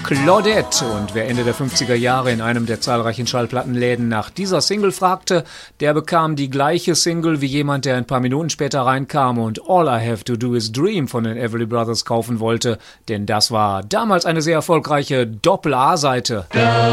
Claudette. Und wer Ende der 50er Jahre in einem der zahlreichen Schallplattenläden nach dieser Single fragte, der bekam die gleiche Single wie jemand, der ein paar Minuten später reinkam und All I Have to Do Is Dream von den Everly Brothers kaufen wollte. Denn das war damals eine sehr erfolgreiche Doppel-A-Seite.